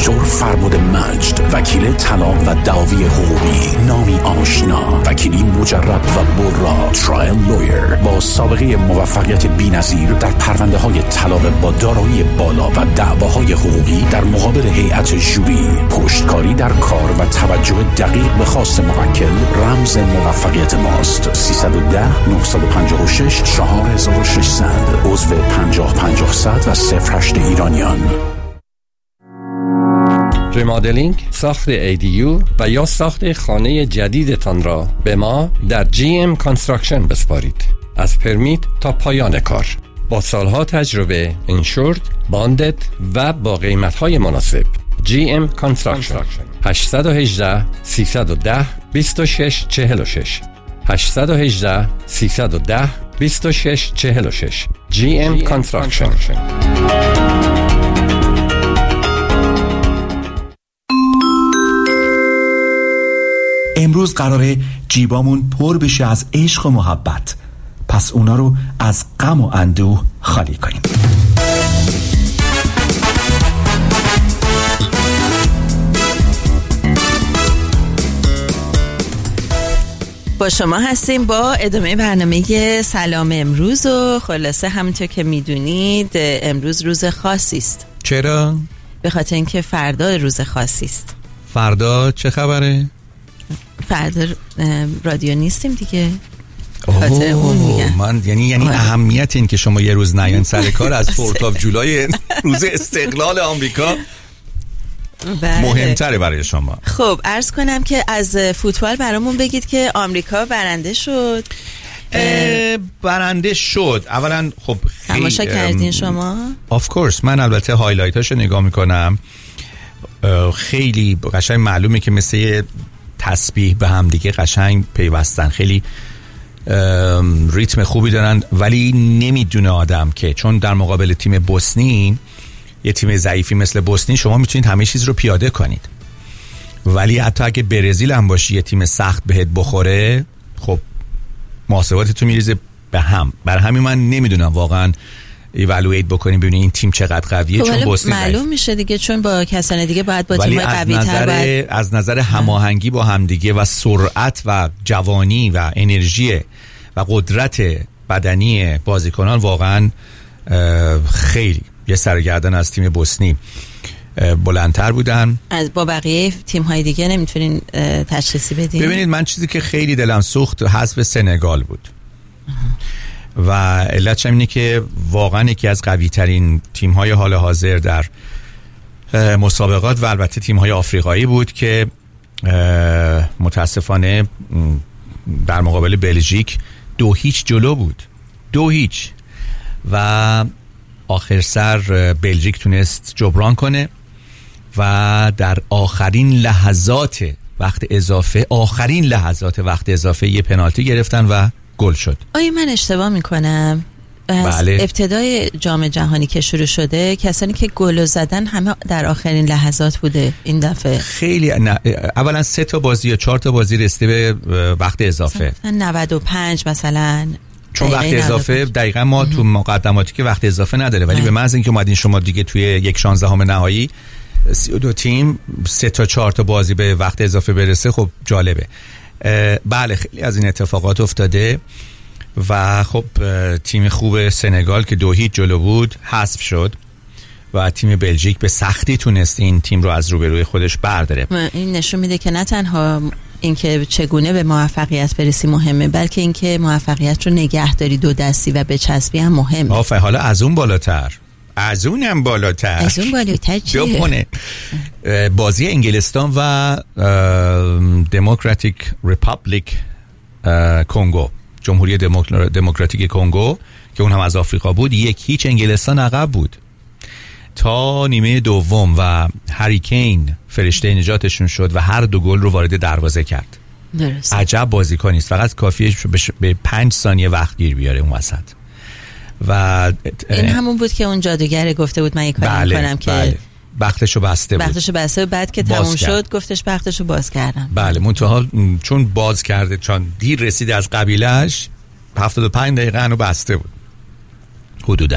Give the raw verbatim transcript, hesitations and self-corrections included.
دکتر فربد مجد، وکیل طلاق و دعاوی حقوقی، نامی آشنا، وکیلی مجرب و برا، ترایل لویر با سابقه موفقیت بی‌نظیر در پرونده های طلاق با دارایی بالا و دعواهای حقوقی در مقابل هیئت ژوری، پشتکاری در کار و توجه دقیق به خواست موکل رمز موفقیت ماست. سیصد و ده نهصد و پنجاه و شش چهار هزار و ششصد، عضو پنجاه پنجاه صد و صفر هشت ایرانیان. ریمادلینگ، ساخت ای دی یو و یا ساخت خانه جدیدتان را به ما در جی ام کانستراکشن بسپارید. از پرمیت تا پایان کار، با سالها تجربه، انشورد، باندد و با قیمت‌های مناسب. جی ام کانستراکشن. هشت یک هشت سه یک صفر دو شش چهار شش هشت یک هشت سه یک صفر دو شش چهار شش. جی ام کانستراکشن. امروز قراره جیبامون پر بشه از عشق و محبت، پس اونا رو از غم و اندوه خالی کنیم. با شما هستیم با ادامه برنامه سلام امروز و خلاصه همونطور که میدونید امروز روز خاصی است. چرا؟ به خاطر اینکه فردا روز خاصی است. فردا چه خبره؟ فردا رادیو نیستیم دیگه. خاطر اون میگم من یعنی یعنی اهمیت این که شما یه روز نیاین سر کار از فورت آف جولای روز استقلال آمریکا مهمتره برای شما. خب عرض کنم که از فوتبال برامون بگید که آمریکا برنده شد. برنده شد. اولا خب تماشا کردین شما؟ آف کورس. من البته هایلایتاشو نگاه میکنم، خیلی قشنگ معلومه که مثل تسبیح به هم دیگه قشنگ پیوستن، خیلی ریتم خوبی دارن، ولی نمیدونه آدم که چون در مقابل تیم بوسنی، یه تیم ضعیفی مثل بوسنی، شما میتونید همه چیز رو پیاده کنید، ولی حتی اگه برزیل هم باشی یه تیم سخت بهت بخوره، خب محاسبات تو میریزه به هم. برای همین من نمیدونم واقعا ایوالویت بکنیم ببینیم این تیم چقدر قویه، چون بوسنی معلوم ضعیف میشه دیگه، چون با کسان دیگه باید با تیم قوی تر باید از نظر هماهنگی با هم دیگه و سرعت و جوانی و انرژی و قدرت بدنی بازیکنان واقعا خیلی یه سرگردن از تیم بوسنی بلندتر بودن. از با بقیه تیم‌های دیگه نمیتونین تشخیصی بدین؟ ببینید من چیزی که خیلی دلم سوخت حذف سنگال بود و علتش اینه که واقعا یکی از قوی ترین تیم های حال حاضر در مسابقات و البته تیم های آفریقایی بود که متاسفانه در مقابل بلژیک دو هیچ جلو بود، دو هیچ و آخر سر بلژیک تونست جبران کنه و در آخرین لحظات وقت اضافه آخرین لحظات وقت اضافه یه پنالتی گرفتن و گل شد. آیا من اشتباه میکنم؟ بله. ابتدای جام جهانی که شروع شده کسانی که گل زدن همه در آخرین لحظات بوده این دفعه. خیلی نه. اولا سه تا بازی یا چهار تا بازی رسیده به وقت اضافه، نود و پنج مثلا، چون وقت اضافه دقیقا ما تو مقدماتی که وقت اضافه نداره، ولی به محض اینکه اومدین شما دیگه توی یک شانزدهم نهایی سی و دو تیم سه تا چهار تا بازی به وقت اضافه برسه، خب جالبه. بله خیلی از این اتفاقات افتاده و خب تیم خوب سنگال که دو هیچ جلو بود حذف شد و تیم بلژیک به سختی تونست این تیم رو از روبروی خودش برداره. این نشون میده که نه تنها اینکه چگونه به موفقیت برسی مهمه، بلکه اینکه موفقیت رو نگه داری دو دستی و بچسبی هم مهمه. آفه حالا از اون بالاتر از اونم بالاتر از اون بالاتر چیه؟ بازی انگلستان و دموکراتیک ریپابلیک کنگو، جمهوری دموکراتیک کنگو که اون هم از آفریقا بود، یک هیچ انگلستان عقب بود تا نیمه دوم و هری کین فرشته نجاتشون شد و هر دو گل رو وارد دروازه کرد. درست. عجب بازیکنی است، فقط کافیه به پنج ثانیه وقت گیر بیاره اون وسط. و این همون بود که اون جادوگر گفته بود من یک کاری بله، میکنم که بله. بختشو بسته بود. بختشو بسته بعد که تموم شد گفتش بختشو باز کردم. بله منتها چون باز کرده، چون دیر رسیده از قبیلهش، هفتاد و پنج دقیقه انو بسته بود حدودا.